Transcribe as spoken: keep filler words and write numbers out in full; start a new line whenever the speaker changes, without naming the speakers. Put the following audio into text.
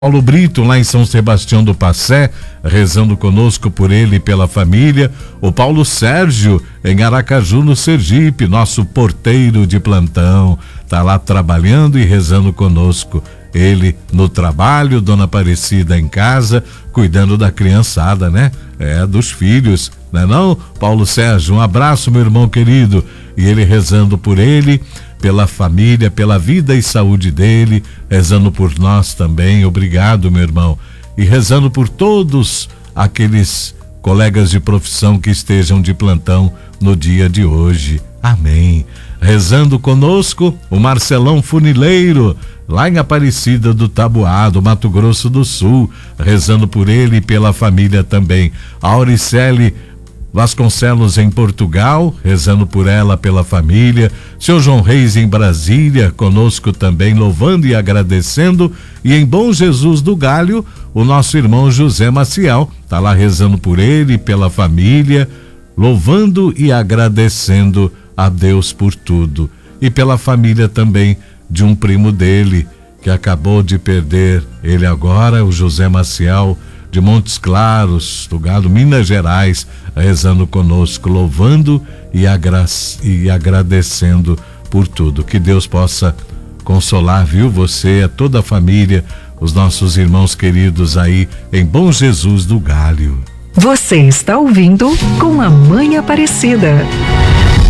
Paulo Brito, lá em São Sebastião do Passé, rezando conosco por ele e pela família. O Paulo Sérgio, em Aracaju, no Sergipe, nosso porteiro de plantão, tá lá trabalhando e rezando conosco. Ele no trabalho, Dona Aparecida em casa, cuidando da criançada, né? É, dos filhos, né não? Paulo Sérgio, um abraço, meu irmão querido. E ele rezando por ele, pela família, pela vida e saúde dele, rezando por nós também. Obrigado, meu irmão. E rezando por todos aqueles colegas de profissão que estejam de plantão no dia de hoje. Amém. Rezando conosco, o Marcelão Funileiro, lá em Aparecida do Taboado, Mato Grosso do Sul, rezando por ele e pela família também. A Auricele Vasconcelos em Portugal, rezando por ela, pela família. Seu João Reis em Brasília, conosco também, louvando e agradecendo. E em Bom Jesus do Galho, o nosso irmão José Maciel, tá lá rezando por ele e pela família, louvando e agradecendo a Deus por tudo. E pela família também de um primo dele, que acabou de perder ele agora, o José Maciel, de Montes Claros, do Galo, Minas Gerais, rezando conosco, louvando e, agra- e agradecendo por tudo. Que Deus possa consolar, viu, você, a toda a família, os nossos irmãos queridos aí em Bom Jesus do Galho.
Você está ouvindo Com a Mãe Aparecida.